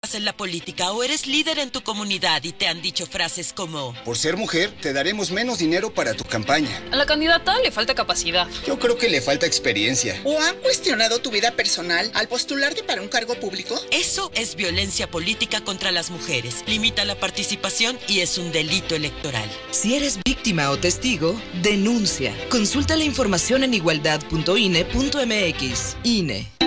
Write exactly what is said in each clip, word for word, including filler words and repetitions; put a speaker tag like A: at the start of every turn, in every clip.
A: trabajas en la política o eres líder en tu comunidad y te han dicho frases como:
B: por ser mujer, te daremos menos dinero para tu campaña.
C: A la candidata le falta capacidad.
B: Yo creo que le falta experiencia.
D: ¿O han cuestionado tu vida personal al postularte para un cargo público?
A: Eso es violencia política contra las mujeres. Limita la participación y es un delito electoral.
E: Si eres víctima o testigo, denuncia. Consulta la información en igualdad punto I N E punto M X. I N E.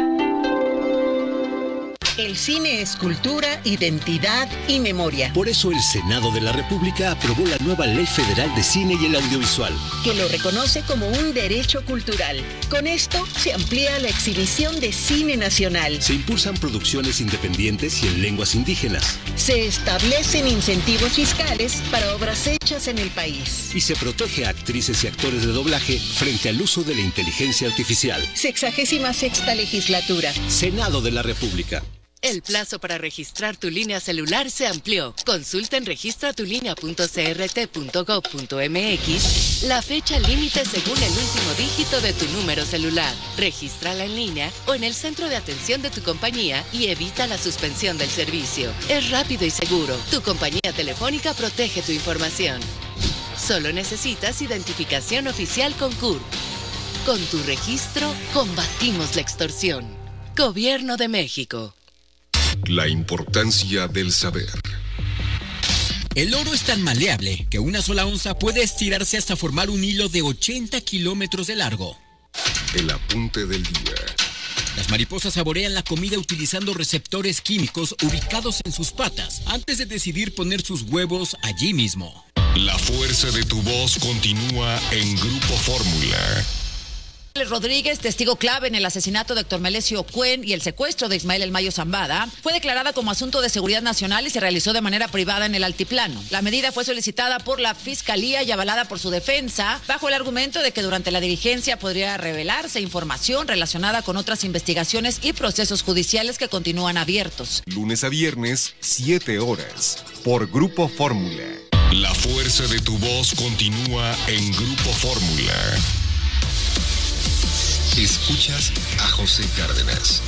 F: El cine es cultura, identidad y memoria.
G: Por eso el Senado de la República aprobó la nueva Ley Federal de Cine y el Audiovisual,
F: que lo reconoce como un derecho cultural. Con esto se amplía la exhibición de cine nacional.
G: Se impulsan producciones independientes y en lenguas indígenas.
F: Se establecen incentivos fiscales para obras hechas en el país.
G: Y se protege a actrices y actores de doblaje frente al uso de la inteligencia artificial.
F: Sexagésima sexta legislatura.
G: Senado de la República.
H: El plazo para registrar tu línea celular se amplió. Consulta en registratulinea punto c r t punto gov punto m x la fecha límite según el último dígito de tu número celular. Regístrala en línea o en el centro de atención de tu compañía y evita la suspensión del servicio. Es rápido y seguro. Tu compañía telefónica protege tu información. Solo necesitas identificación oficial con C U R P. Con tu registro, combatimos la extorsión. Gobierno de México.
I: La importancia del saber.
J: El oro es tan maleable que una sola onza puede estirarse hasta formar un hilo de ochenta kilómetros de largo.
I: El apunte del día.
J: Las mariposas saborean la comida utilizando receptores químicos ubicados en sus patas antes de decidir poner sus huevos allí mismo.
I: La fuerza de tu voz continúa en Grupo Fórmula.
K: Rodríguez, testigo clave en el asesinato de Héctor Melesio Cuen y el secuestro de Ismael El Mayo Zambada, fue declarada como asunto de seguridad nacional y se realizó de manera privada en el altiplano. La medida fue solicitada por la Fiscalía y avalada por su defensa, bajo el argumento de que durante la diligencia podría revelarse información relacionada con otras investigaciones y procesos judiciales que continúan abiertos.
I: Lunes a viernes, siete horas, por Grupo Fórmula. La fuerza de tu voz continúa en Grupo Fórmula. Escuchas a José Cárdenas.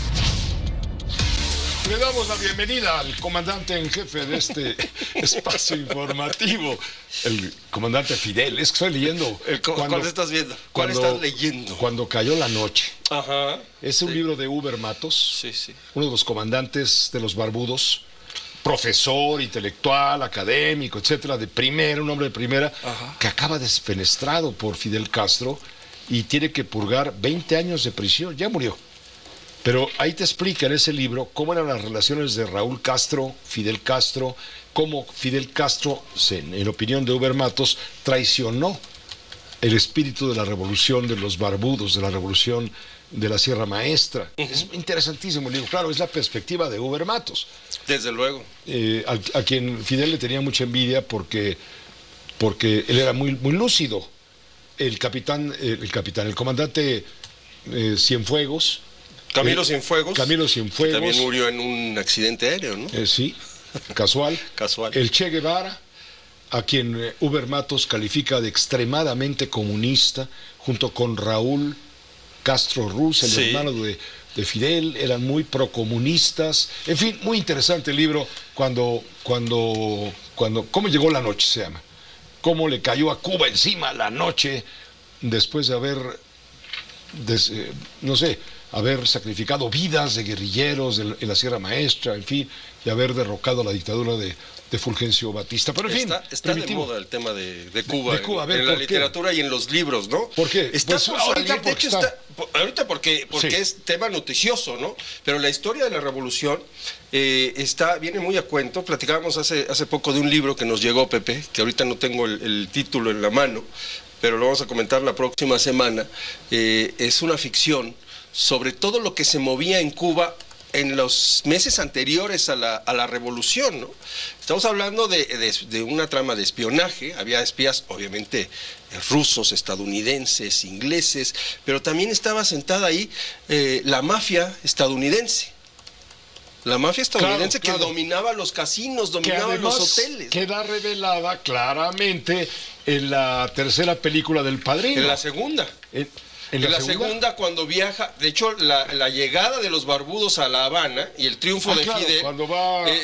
L: Le damos la bienvenida al comandante en jefe de este espacio informativo, el comandante Fidel. Es que estoy leyendo.
M: El, cuando, ¿Cuál estás viendo? ¿Cuál cuando, estás leyendo?
L: Cuando cayó la noche.
M: Ajá.
L: Es un
M: sí.
L: libro de Uber Matos,
M: sí, sí.
L: uno de los comandantes de los Barbudos, profesor, intelectual, académico, etcétera, de primera, un hombre de primera, Ajá. que acaba desfenestrado por Fidel Castro y tiene que purgar veinte años de prisión. Ya murió. Pero ahí te explica en ese libro cómo eran las relaciones de Raúl Castro, Fidel Castro, cómo Fidel Castro, en opinión de Uber Matos, traicionó el espíritu de la revolución de los barbudos, de la revolución de la Sierra Maestra. Uh-huh. Es interesantísimo el libro. Claro, es la perspectiva de Uber Matos.
M: Desde luego.
L: Eh, a, a quien Fidel le tenía mucha envidia porque, porque él era muy, muy lúcido. El capitán, el, el capitán, el comandante eh, Cienfuegos.
M: Camilo
L: eh,
M: Cienfuegos.
L: Camilo Cienfuegos.
M: También murió en un accidente aéreo, ¿no?
L: Eh, sí, casual.
M: Casual.
L: El Che Guevara, a quien eh, Uber Matos califica de extremadamente comunista, junto con Raúl Castro Ruz, el sí. hermano de, de Fidel, eran muy procomunistas. En fin, muy interesante el libro. Cuando, cuando, cuando, ¿Cómo llegó la noche? Se llama. Cómo le cayó a Cuba encima la noche después de haber, des, eh, no sé, haber sacrificado vidas de guerrilleros de, en la Sierra Maestra, en fin, y haber derrocado la dictadura de, de Fulgencio Batista. Pero en
M: está,
L: fin,
M: está de moda el tema de, de Cuba,
L: de Cuba
M: en,
L: ver,
M: en la literatura y en los libros, ¿no?
L: ¿Por qué?
M: Está
L: pues
M: por
L: ahorita
M: salir, de hecho está... está,
L: ahorita
M: porque, porque
L: sí.
M: es tema noticioso, ¿no? Pero la historia de la revolución eh, está, viene muy a cuento. Platicábamos hace, hace poco de un libro que nos llegó, Pepe, que ahorita no tengo el, el título en la mano, pero lo vamos a comentar la próxima semana. Eh, es una ficción sobre todo lo que se movía en Cuba en los meses anteriores a la, a la revolución, ¿no? Estamos hablando de, de, de una trama de espionaje. Había espías, obviamente, rusos, estadounidenses, ingleses, pero también estaba sentada ahí eh, la mafia estadounidense. La mafia estadounidense claro, claro. que dominaba los casinos, dominaba además los hoteles.
L: Queda revelada claramente en la tercera película del Padrino.
M: En la segunda.
L: En,
M: En la, la segunda? segunda, cuando viaja, de hecho, la, la llegada de los barbudos a La Habana y el triunfo
L: ah,
M: de
L: claro,
M: Fidel,
L: cuando va...
M: eh,